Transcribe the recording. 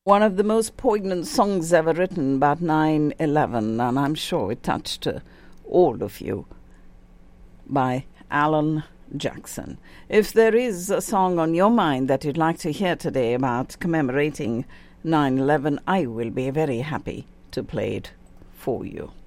One of the most poignant songs ever written about 9/11, and I'm sure it touched all of you, by Alan Jackson. If there is a song on your mind that you'd like to hear today about commemorating 9/11, I will be very happy to play it for you.